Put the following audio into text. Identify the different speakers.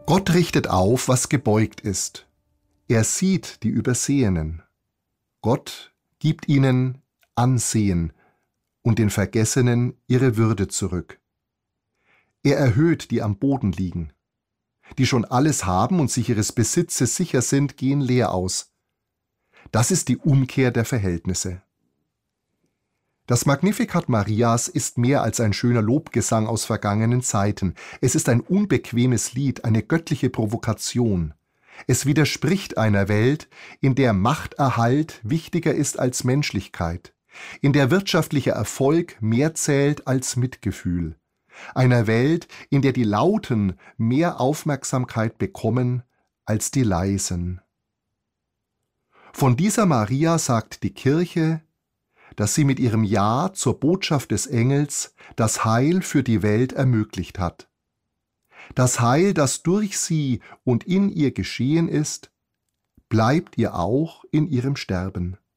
Speaker 1: Gott richtet auf, was gebeugt ist. Er sieht die Übersehenen. Gott gibt ihnen Ansehen und den Vergessenen ihre Würde zurück. Er erhöht, die am Boden liegen. Die schon alles haben und sich ihres Besitzes sicher sind, gehen leer aus. Das ist die Umkehr der Verhältnisse. Das Magnificat Marias ist mehr als ein schöner Lobgesang aus vergangenen Zeiten. Es ist ein unbequemes Lied, eine göttliche Provokation. Es widerspricht einer Welt, in der Machterhalt wichtiger ist als Menschlichkeit, in der wirtschaftlicher Erfolg mehr zählt als Mitgefühl, einer Welt, in der die Lauten mehr Aufmerksamkeit bekommen als die Leisen. Von dieser Maria sagt die Kirche, dass sie mit ihrem Ja zur Botschaft des Engels das Heil für die Welt ermöglicht hat. Das Heil, das durch sie und in ihr geschehen ist, bleibt ihr auch in ihrem Sterben.